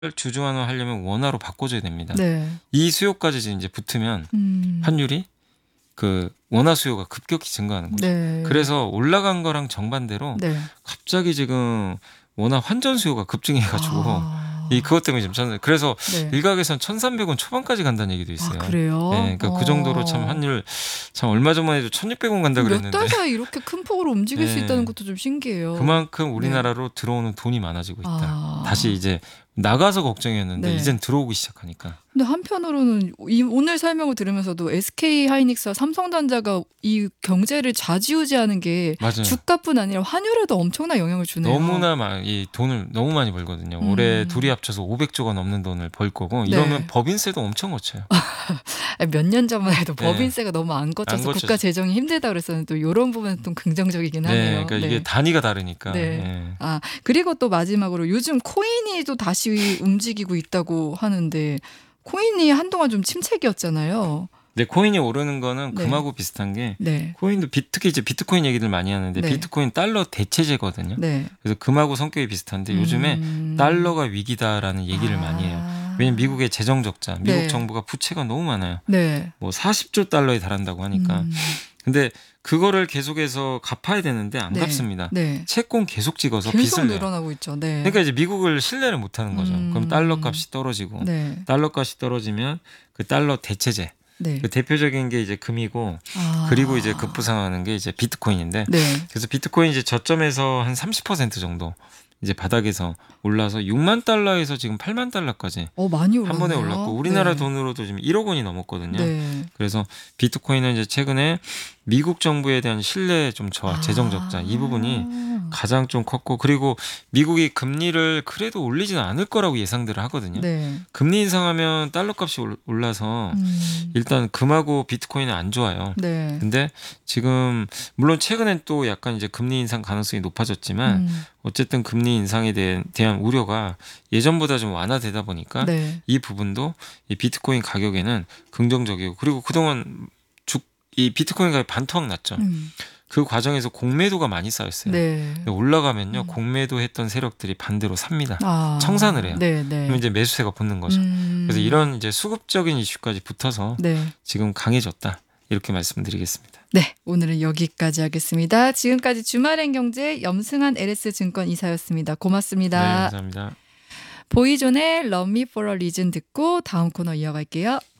주주환원 하려면 원화로 바꿔줘야 됩니다. 네. 이 수요까지 이제 붙으면 환율이 그 원화 수요가 급격히 증가하는 거죠. 네. 그래서 올라간 거랑 정반대로 네. 갑자기 지금 원화 환전 수요가 급증해가지고 그것 때문에 지금 그래서 네. 일각에서는 1,300원 초반까지 간다는 얘기도 있어요. 그래요? 네, 그러니까 그 정도로 참 환율 참 얼마 전만 해도 1,600원 간다 그랬는데 몇 달 사이 이렇게 큰 폭으로 움직일 수 네. 있다는 것도 좀 신기해요. 그만큼 우리나라로 들어오는 돈이 많아지고 있다. 다시 이제 나가서 걱정이었는데 네. 이젠 들어오기 시작하니까. 근데 한편으로는 오늘 설명을 들으면서도 SK 하이닉스와 삼성전자가 이 경제를 좌지우지하는 게 맞아요. 주가뿐 아니라 환율에도 엄청난 영향을 주네요. 너무나 이 돈을 너무 많이 벌거든요. 올해 둘이 합쳐서 500조가 넘는 돈을 벌 거고 이러면 네. 법인세도 엄청 거쳐요. 몇 년 전만 해도 네. 법인세가 너무 안 거쳐서 안 거쳐서. 국가 재정이 힘들다 그랬었는데 또 이런 부분은 좀 긍정적이긴 하네요. 네, 그러니까 이게 단위가 다르니까. 네. 네. 그리고 또 마지막으로 요즘 코인이 또 다시 움직이고 있다고 하는데 코인이 한동안 좀 침체기였잖아요. 네, 코인이 오르는 거는 네. 금하고 비슷한 게 네. 코인도 특히 이제 비트코인 얘기들 많이 하는데 네. 비트코인 달러 대체제거든요. 네. 그래서 금하고 성격이 비슷한데 요즘에 달러가 위기다라는 얘기를 많이 해요. 왜냐면 미국의 재정 적자, 미국 네. 정부가 부채가 너무 많아요. 네. 뭐 40조 달러에 달한다고 하니까. 근데 그거를 계속해서 갚아야 되는데 안 네. 갚습니다. 네. 채권 계속 찍어서 계속 빚을 내요. 늘어나고 있죠. 네. 그러니까 이제 미국을 신뢰를 못 하는 거죠. 그럼 달러 값이 떨어지고 네. 달러 값이 떨어지면 그 달러 대체제 네. 그 대표적인 게 이제 금이고 그리고 이제 급부상하는 게 이제 비트코인인데 네. 그래서 비트코인 이제 저점에서 한 30% 정도 이제 바닥에서 올라서 6만 달러에서 지금 8만 달러까지 많이 올랐네요. 한 번에 올랐고 우리나라 네. 돈으로도 지금 1억 원이 넘었거든요. 네. 그래서 비트코인은 이제 최근에 미국 정부에 대한 신뢰 좀 저하, 재정 적자 이 부분이 가장 좀 컸고 그리고 미국이 금리를 그래도 올리지는 않을 거라고 예상들을 하거든요. 네. 금리 인상하면 달러 값이 올라서 일단 금하고 비트코인은 안 좋아요. 네. 근데 지금 물론 최근엔 또 약간 이제 금리 인상 가능성이 높아졌지만 어쨌든 금리 인상에 대한 우려가 예전보다 좀 완화되다 보니까 네. 이 부분도 이 비트코인 가격에는 긍정적이고 그리고 그동안 이 비트코인 가격이 반토막 났죠. 그 과정에서 공매도가 많이 쌓였어요. 네. 올라가면요 공매도 했던 세력들이 반대로 삽니다. 아. 청산을 해요. 네. 네. 그럼 이제 매수세가 붙는 거죠. 그래서 이런 이제 수급적인 이슈까지 붙어서 네. 지금 강해졌다 이렇게 말씀드리겠습니다. 네, 오늘은 여기까지 하겠습니다. 지금까지 주말엔 경제 염승한 LS증권 이사였습니다. 고맙습니다. 네, 감사합니다. 보이존의 Love Me For A Reason 듣고 다음 코너 이어갈게요.